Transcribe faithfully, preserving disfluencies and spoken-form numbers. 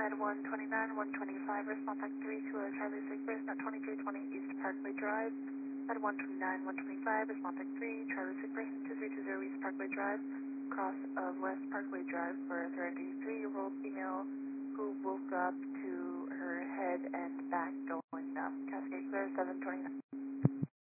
At one twenty-nine, one twenty-five, response back three to a Charlie six person at twenty-three twenty East Parkway Drive. At one twenty-nine, one twenty-five, response back three, Charlie six person, two three two zero East Parkway Drive, cross of West Parkway Drive for a thirty-three-year-old female who woke up to her head and back going numb. Cascade clear, seven twenty-nine.